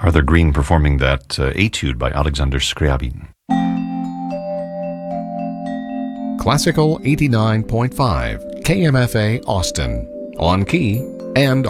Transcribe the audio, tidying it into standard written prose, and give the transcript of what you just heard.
Arthur Green performing that etude by Alexander Scriabin. Classical 89.5 KMFA Austin, on key and